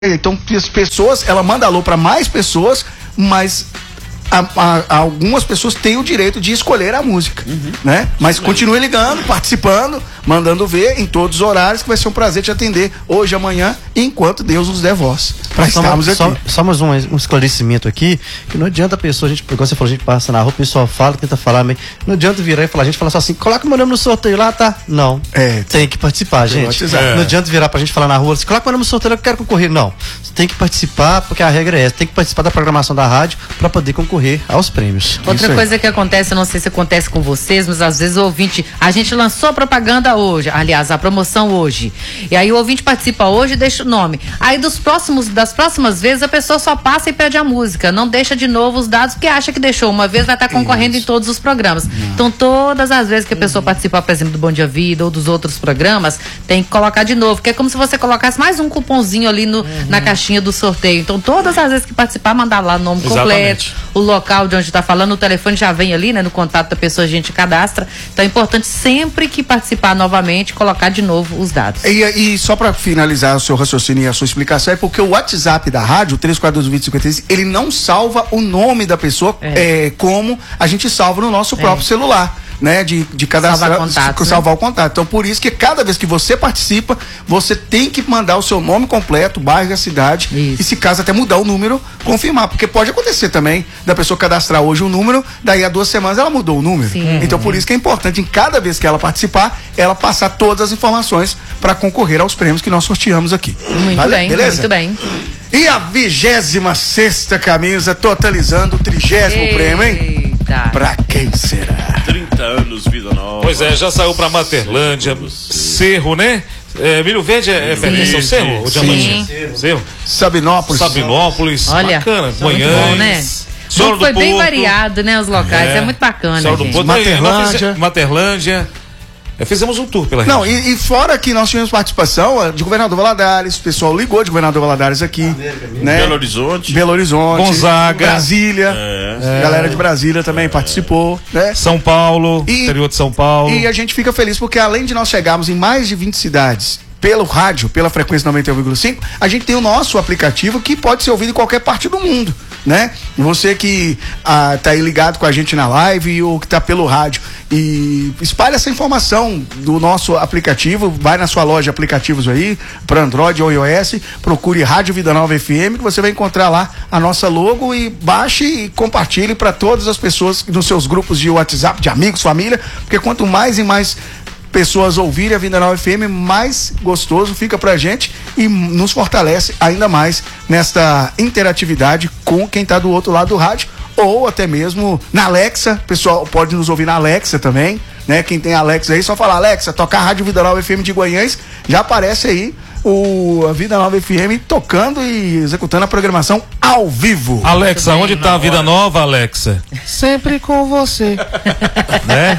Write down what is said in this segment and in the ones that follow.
Então, as pessoas, ela manda alô para mais pessoas, mas algumas pessoas têm o direito de escolher a música, né? Mas continue ligando, participando, mandando ver em todos os horários, que vai ser um prazer te atender hoje, amanhã, enquanto Deus nos der voz para estarmos aqui. Só mais um esclarecimento aqui, que não adianta a pessoa, igual você falou, a gente passa na rua, o pessoal fala, tenta falar, mas não adianta virar e falar, a gente fala só assim, coloca meu nome no sorteio lá, tá? Não, tem que participar, gente. Não adianta virar pra gente falar na rua, assim, coloca meu nome no sorteio, eu quero concorrer. Não, você tem que participar, porque a regra é essa, tem que participar da programação da rádio para poder concorrer aos prêmios. Outra coisa que acontece, não sei se acontece com vocês, mas às vezes o ouvinte, a gente lançou a propaganda hoje, aliás, a promoção hoje, e aí o ouvinte participa hoje e deixa o nome, aí das próximas vezes a pessoa só passa e pede a música, não deixa de novo os dados, porque acha que deixou uma vez, vai estar concorrendo em todos os programas. Então todas as vezes que a pessoa participar, por exemplo, do Bom Dia Vida ou dos outros programas, tem que colocar de novo, que é como se você colocasse mais um cupomzinho ali na caixinha do sorteio. Então todas as vezes que participar, mandar lá o nome completo, o local de onde está falando, o telefone já vem ali, né, no contato da pessoa, a gente cadastra. Então é importante sempre que participar novamente, colocar de novo os dados. E só para finalizar o seu raciocínio e a sua explicação, é porque o WhatsApp da rádio, 342-2053, ele não salva o nome da pessoa como a gente salva no nosso próprio celular, né? De cadastrar, salvar o contato. Então, por isso que cada vez que você participa, você tem que mandar o seu nome completo, bairro e a cidade, e se caso até mudar o número, confirmar, porque pode acontecer também da pessoa cadastrar hoje um número, daí a 2 semanas ela mudou o número. Então, por isso que é importante, em cada vez que ela participar, ela passar todas as informações para concorrer aos prêmios que nós sorteamos aqui. Muito bem, beleza? Muito bem. E a 26ª camisa, totalizando o 30º prêmio, hein? Pra quem será? 30 anos, vida nova. Pois é, já saiu pra Materlândia, Cerro, né? Milho Verde pertence ao Cerro? O Diamante? Cerro. Sabinópolis. Olha, bacana. Bom, né? Foi bem variado, né? Os locais, é muito bacana. Materlândia. Fizemos um tour pela região. Não, e fora que nós tivemos participação de Governador Valadares, o pessoal ligou de Governador Valadares aqui, né? Belo Horizonte, Gonzaga, Brasília, galera de Brasília também participou, né? São Paulo, interior de São Paulo. E a gente fica feliz porque além de nós chegarmos em mais de 20 cidades pelo rádio, pela frequência 91,5, a gente tem o nosso aplicativo que pode ser ouvido em qualquer parte do mundo, né? Você que tá aí ligado com a gente na live ou que tá pelo rádio, e espalhe essa informação do nosso aplicativo, vai na sua loja de aplicativos aí, para Android ou iOS, procure Rádio Vida Nova FM, que você vai encontrar lá a nossa logo, e baixe e compartilhe para todas as pessoas nos seus grupos de WhatsApp, de amigos, família, porque quanto mais e mais pessoas ouvirem a Vida Nova FM, mais gostoso fica pra gente e nos fortalece ainda mais nesta interatividade com quem tá do outro lado do rádio, ou até mesmo na Alexa. O pessoal pode nos ouvir na Alexa também, né? Quem tem Alexa aí, só falar Alexa, tocar a Rádio Vida Nova FM de Guanhães, já aparece aí a Vida Nova FM tocando e executando a programação ao vivo. Alexa, onde tá a Vida Nova, Alexa? Sempre com você. Né?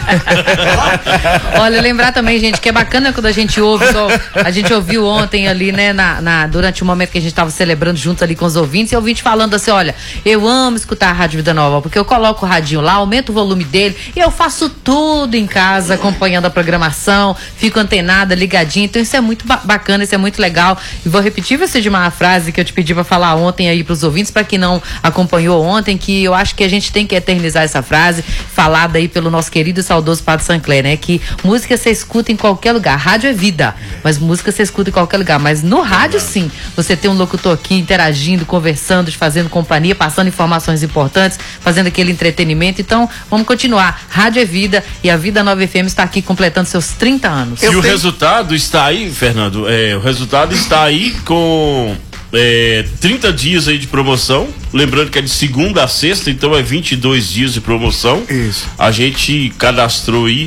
Olha, lembrar também, gente, que é bacana quando a gente ouve, a gente ouviu ontem ali, né, durante o momento que a gente tava celebrando junto ali com os ouvintes, e o ouvinte falando assim, olha, eu amo escutar a Rádio Vida Nova, porque eu coloco o radinho lá, aumento o volume dele, e eu faço tudo em casa, acompanhando a programação, fico antenada, ligadinha, então isso é muito bacana, isso é muito legal. E vou repetir, você de uma frase que eu te pedi para falar ontem aí pros ouvintes, para quem não acompanhou ontem, que eu acho que a gente tem que eternizar essa frase, falada aí pelo nosso querido e saudoso Padre Sancler, né? Que música você escuta em qualquer lugar. Rádio é vida, mas música você escuta em qualquer lugar. Mas no rádio, sim, você tem um locutor aqui interagindo, conversando, te fazendo companhia, passando informações importantes, fazendo aquele entretenimento. Então, vamos continuar. Rádio é vida, e a Vida Nova FM está aqui completando seus 30 anos. E o resultado está aí, Fernando. O resultado está aí com 30 dias aí de promoção. Lembrando que é de segunda a sexta, então é 22 dias de promoção. Isso. A gente cadastrou aí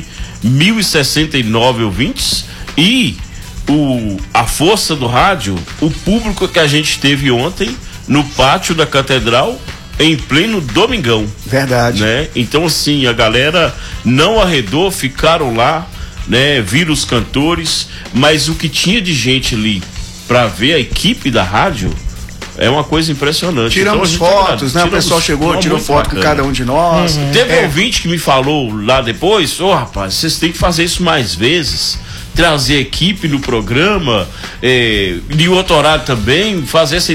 1.069 ouvintes, e a força do rádio, o público que a gente teve ontem no pátio da Catedral, em pleno domingão. Verdade. Né? Então, assim, a galera não arredou, ficaram lá, né? Viram os cantores, mas o que tinha de gente ali para ver a equipe da rádio é uma coisa impressionante. Tiramos então, fotos, né? O pessoal chegou, tirou foto com cada um de nós. Teve um ouvinte que me falou lá depois, rapaz, vocês têm que fazer isso mais vezes. trazer equipe no programa, de outro horário também, fazer essa